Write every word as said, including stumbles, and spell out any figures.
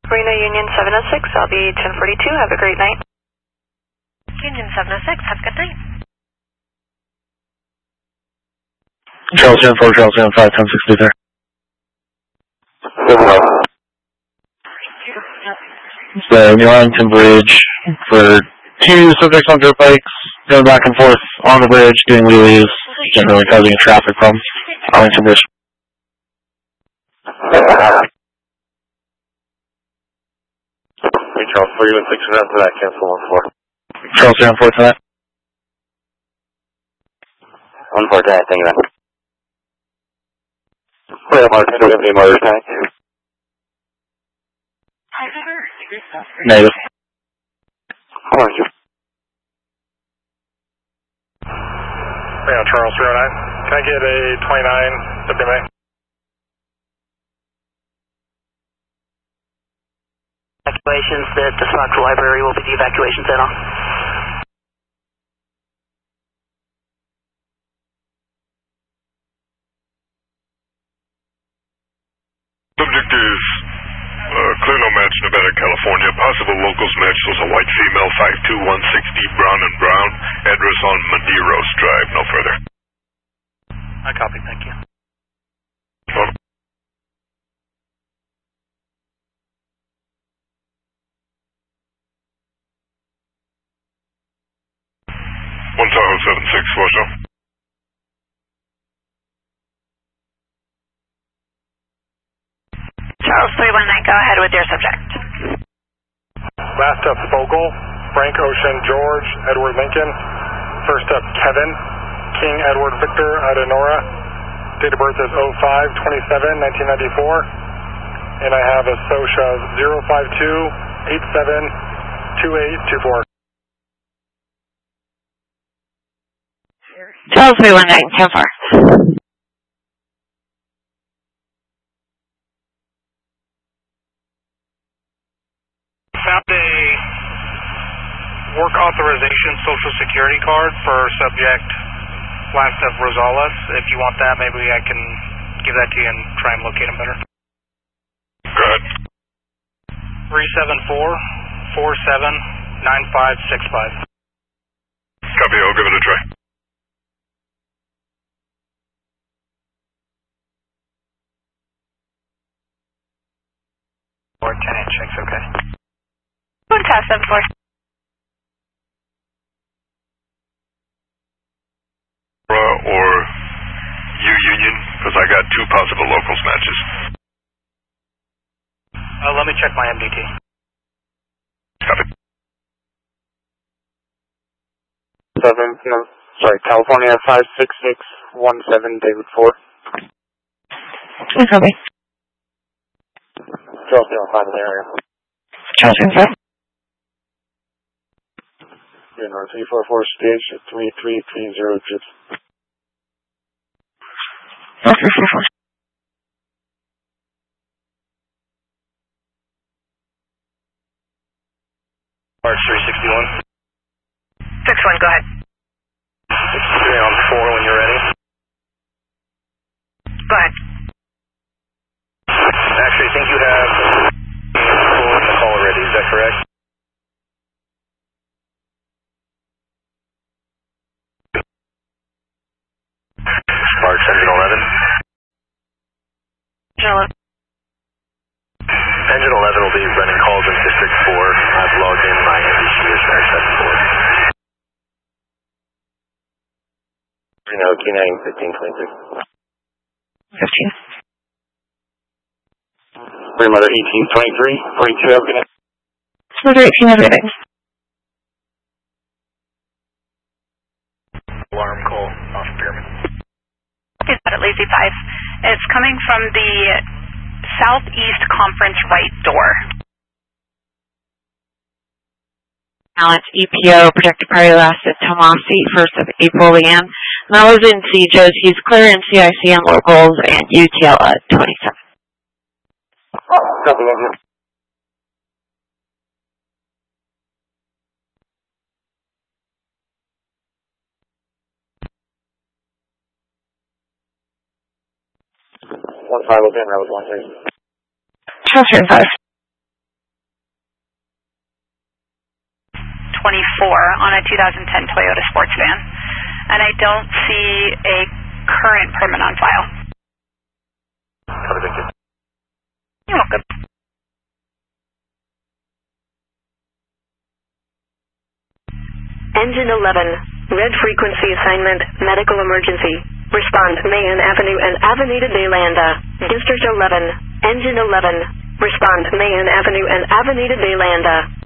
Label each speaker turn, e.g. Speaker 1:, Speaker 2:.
Speaker 1: Reno Union seven oh six, I'll be ten forty-two. Have a great night.
Speaker 2: Union seven oh six, have a good night.
Speaker 3: Charles seven four, Charles seven five, ten sixty-three. The New Arlington Bridge for two subjects on dirt bikes, going back and forth on the bridge, doing wheelies, generally causing a traffic problem. Arlington Bridge.
Speaker 4: Hey Charles, four unit six for that, cancel one four.
Speaker 3: Charles seven four to that.
Speaker 4: One four to that, thank you man. Wait, I'm on seventy motor tank.
Speaker 3: Negative.
Speaker 4: How are you?
Speaker 5: Reno Charles three oh nine. Can I get a twenty-nine W M A?
Speaker 6: Evacuations, the, the Smock Library will be the evacuation center.
Speaker 7: Subject is uh, clear no match, Nevada, California. Possible locals match was a white female, five two, one sixty, brown and brown. Address on Medeiros Drive, no further.
Speaker 6: I copy, thank you.
Speaker 7: Well, One Tahoe seven six, four show.
Speaker 2: Charles three one nine, go ahead with your subject.
Speaker 5: Last up, Fogle, Frank Ocean George, Edward Lincoln. First up, Kevin, King Edward Victor, Adenora. Date of birth is oh five twenty-seven nineteen ninety-four. And I have a SOCIA of zero five two eight seven two eight two four.
Speaker 2: Charles three one nine, ten four.
Speaker 8: Found a work authorization social security card for subject last of Rosales. If you want that, maybe I can give that to you and try and locate him better.
Speaker 7: Go ahead.
Speaker 8: three seven four, four seven nine five six five.
Speaker 7: Copy, I'll give it a try.
Speaker 6: Or ten inch checks, okay.
Speaker 2: One Tahoe seven four.
Speaker 7: Or U Union, because I got two possible locals matches.
Speaker 8: Uh, let me check my M D T.
Speaker 7: Copy.
Speaker 4: Seven, no, sorry, California five six six one seven, David four.
Speaker 2: Copy.
Speaker 4: Charles zero five in the area.
Speaker 2: Charles seven four.
Speaker 4: You know, three four four stage at three three three zero J I P.
Speaker 2: four three four four.
Speaker 4: March three sixty-one.
Speaker 2: six one, go ahead.
Speaker 4: sixty-three on four when you're ready.
Speaker 2: Go ahead.
Speaker 4: Actually, I think you have four in the call already, is that correct? March engine eleven.
Speaker 2: Engine eleven.
Speaker 4: Engine eleven will be running calls in District four. I've logged in my M D T as Air seven four. Reno, Q nine, fifteen twenty-three.
Speaker 2: fifteen.
Speaker 4: Grandmother eighteen twenty-three, forty-two, have a good night.
Speaker 2: Mother eighteen, have a good night.
Speaker 4: Alarm call off Pyramid.
Speaker 2: Is that at Lazy Five? It's coming from the southeast conference right door. Balance E P O, projected priority last at Tomasi, first of April again. And that was in C J O S. He's clear in C I C and locals and U T L at twenty-seven.
Speaker 4: Copy, over. One five, open, road one three.
Speaker 2: Charles five.
Speaker 1: a two thousand ten Toyota sports van. And I don't see a current permit on file.
Speaker 4: Copy, thank you.
Speaker 1: You're welcome.
Speaker 9: Engine eleven, red frequency assignment, medical emergency. Respond, Mayan Avenue and Avenida de Landa. District eleven, Engine eleven. Respond, Mayan Avenue and Avenida de Landa.